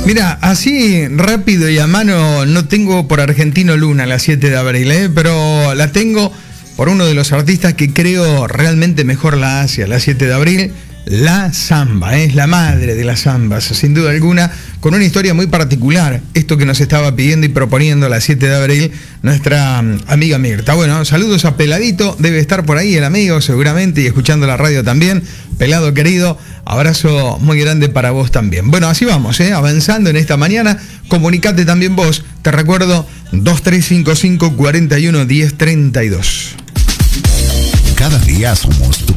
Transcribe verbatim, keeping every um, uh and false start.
Mira, así rápido y a mano no tengo por Argentino Luna la siete de abril, ¿eh? Pero la tengo por uno de los artistas que creo realmente mejor la hace a la siete de abril. La samba, ¿eh? Es la madre de las zambas, sin duda alguna, con una historia muy particular. Esto que nos estaba pidiendo y proponiendo la siete de abril nuestra amiga Mirta. Bueno, saludos a Peladito, debe estar por ahí el amigo seguramente y escuchando la radio también. Pelado querido, abrazo muy grande para vos también. Bueno, así vamos, ¿eh? Avanzando en esta mañana. Comunicate también vos, te recuerdo, dos tres cinco cinco, cuatro uno, uno cero tres dos. Cada día somos